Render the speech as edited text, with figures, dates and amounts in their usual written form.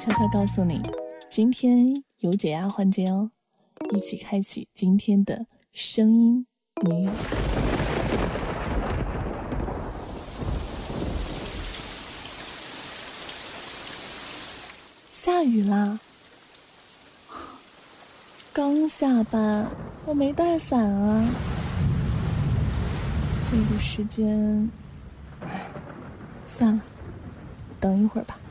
悄悄告诉你，今天有解压环节哦，一起开启今天的声音女友。下雨啦，刚下班，我没带伞啊。这个时间，算了，等一会儿吧。